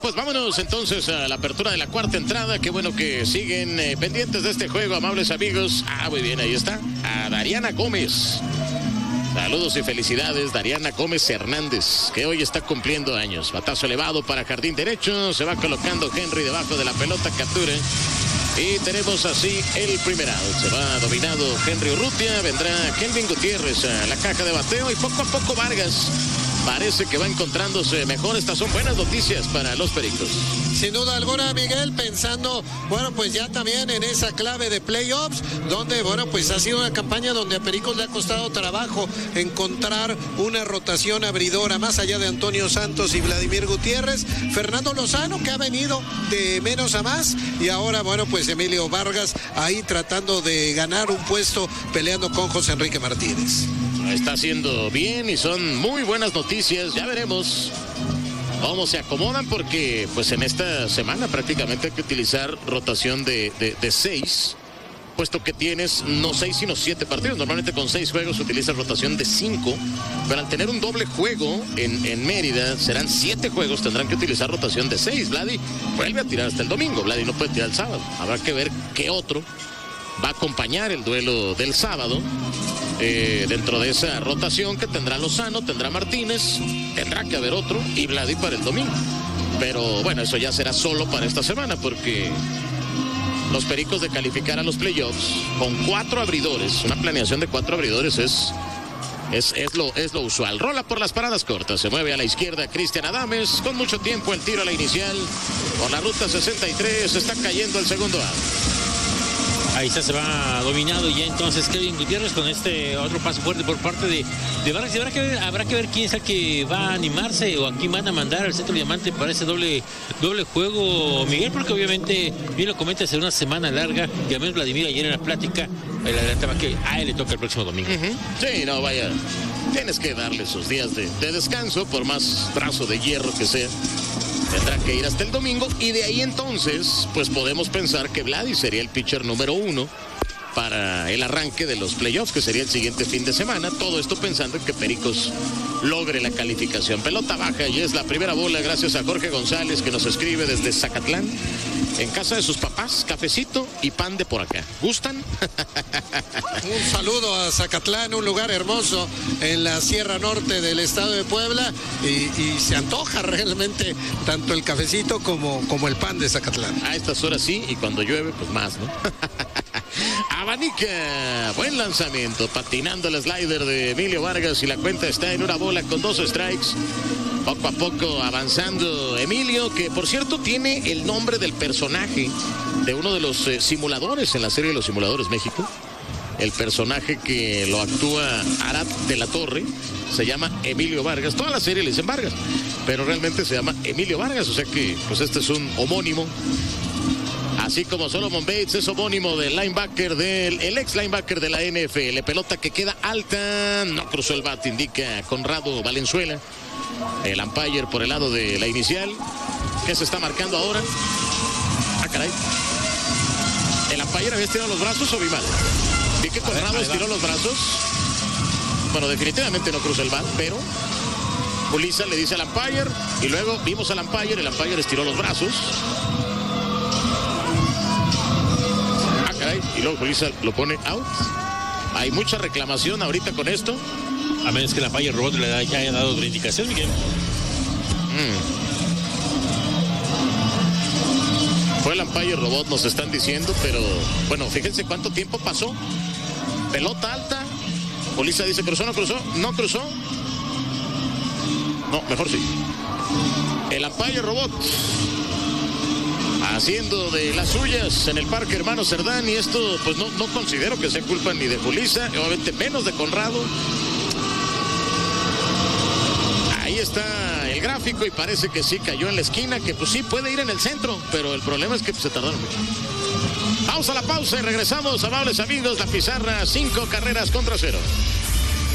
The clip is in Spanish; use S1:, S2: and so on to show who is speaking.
S1: Pues vámonos entonces a la apertura de la cuarta entrada. Qué bueno que siguen pendientes de este juego, amables amigos. Muy bien, ahí está. A Dariana Gómez. Saludos y felicidades, Dariana Gómez Hernández, que hoy está cumpliendo años. Batazo elevado para jardín derecho. Se va colocando Henry debajo de la pelota, captura. Y tenemos así el primer out. Se va dominado Henry Urrutia. Vendrá Kelvin Gutiérrez a la caja de bateo. Y poco a poco Vargas parece que va encontrándose mejor. Estas son buenas noticias para los Pericos.
S2: Sin duda alguna, Miguel, pensando, bueno, pues ya también en esa clave de playoffs, donde, bueno, pues ha sido una campaña donde a Pericos le ha costado trabajo encontrar una rotación abridora, más allá de Antonio Santos y Vladimir Gutiérrez. Fernando Lozano, que ha venido de menos a más, y ahora, bueno, pues Emilio Vargas ahí tratando de ganar un puesto, peleando con José Enrique Martínez.
S1: Está haciendo bien y son muy buenas noticias. Ya veremos cómo se acomodan, porque pues en esta semana prácticamente hay que utilizar rotación de 6, puesto que tienes no 6 sino 7 partidos. Normalmente con 6 juegos se utiliza rotación de 5, pero al tener un doble juego en Mérida, serán 7 juegos, tendrán que utilizar rotación de 6. Vladi vuelve a tirar hasta el domingo. Vladi no puede tirar el sábado. Habrá que ver qué otro va a acompañar el duelo del sábado. Dentro de esa rotación que tendrá Lozano, tendrá Martínez, tendrá que haber otro, y Vladi para el domingo. Pero bueno, eso ya será solo para esta semana, porque los Pericos de calificar a los playoffs con 4 abridores, una planeación de 4 abridores es lo usual. Rola por las paradas cortas, se mueve a la izquierda Cristian Adames, con mucho tiempo el tiro a la inicial, por la ruta 63, está cayendo el segundo out.
S3: Ahí está, se va dominado ya entonces Kelvin Gutiérrez con este otro paso fuerte por parte de Vargas. Y habrá que ver quién es el que va a animarse o a quién van a mandar al centro diamante para ese doble juego, Miguel, porque obviamente, bien lo comentas, en una semana larga, y al menos Vladimir ayer en la plática, el adelantaba que a él le toca el próximo domingo.
S1: Sí, no, vaya, tienes que darle sus días de descanso, por más brazo de hierro que sea. Tendrá que ir hasta el domingo, y de ahí entonces pues podemos pensar que Vladi sería el pitcher número 1 para el arranque de los playoffs, que sería el siguiente fin de semana. Todo esto pensando en que Pericos logre la calificación. Pelota baja y es la primera bola, gracias a Jorge González, que nos escribe desde Zacatlán, en casa de sus papás, cafecito y pan de por acá. ¿Gustan?
S2: Un saludo a Zacatlán, un lugar hermoso en la Sierra Norte del estado de Puebla, y se antoja realmente tanto el cafecito como el pan de Zacatlán.
S1: A estas horas sí, y cuando llueve pues más, ¿no? Abanica, buen lanzamiento, patinando el slider de Emilio Vargas, y la cuenta está en 1 bola con 2 strikes. Poco a poco avanzando Emilio, que por cierto tiene el nombre del personaje de uno de los simuladores en la serie de los Simuladores México. El personaje que lo actúa Arad de la Torre se llama Emilio Vargas. Toda la serie le dicen Vargas, pero realmente se llama Emilio Vargas, o sea que pues este es un homónimo. Así como Solomon Bates es homónimo del linebacker, el ex linebacker de la NFL. Pelota que queda alta, no cruzó el bat, indica Conrado Valenzuela. El umpire por el lado de la inicial. ¿Qué se está marcando ahora? Caray. ¿El umpire había estirado los brazos o vi mal? Vi que Conrado estiró los brazos. Bueno, definitivamente no cruzó el bat, pero Julissa le dice al umpire, y luego vimos al umpire, el umpire estiró los brazos. Y luego Julissa lo pone out. Hay mucha reclamación ahorita con esto.
S3: A menos que la falla robot le haya dado otra indicación, Miguel.
S1: Fue el umpire robot, nos están diciendo, pero bueno, fíjense cuánto tiempo pasó. Pelota alta. Julissa dice, ¿cruzó? ¿No cruzó? ¿No cruzó? No, mejor sí. El umpire robot haciendo de las suyas en el Parque Hermano Cerdán, y esto pues no considero que sea culpa ni de Julissa, obviamente menos de Conrado. Ahí está el gráfico y parece que sí cayó en la esquina, que pues sí puede ir en el centro, pero el problema es que pues, se tardaron mucho. Vamos a la pausa y regresamos, amables amigos. La pizarra 5 carreras contra 0.